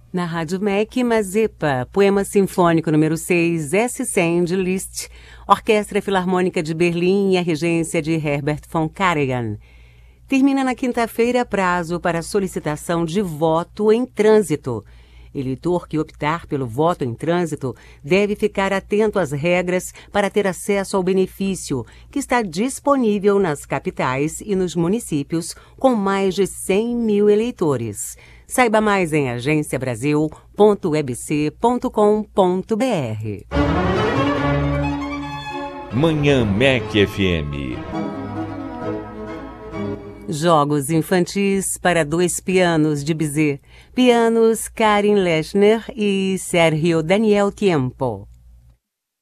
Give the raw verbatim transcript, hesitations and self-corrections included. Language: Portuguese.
Na Rádio M E C, Mazepa, Poema Sinfônico número seis, S cem de Liszt, Orquestra Filarmônica de Berlim e a regência de Herbert von Karajan. Termina na quinta-feira prazo para solicitação de voto em trânsito. Eleitor que optar pelo voto em trânsito deve ficar atento às regras para ter acesso ao benefício, que está disponível nas capitais e nos municípios com mais de cem mil eleitores. Saiba mais em agência brasil ponto webc ponto com ponto br. Manhã M E C F M. Jogos infantis para dois pianos de Bizet. Pianos Karin Lechner e Sergio Daniel Tiempo.